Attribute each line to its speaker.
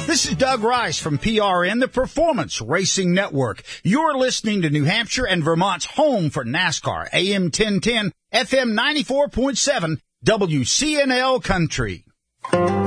Speaker 1: This is Doug Rice from PRN, the Performance Racing Network. You're listening to New Hampshire and Vermont's home for NASCAR, AM 1010, FM 94.7, WCNL Country.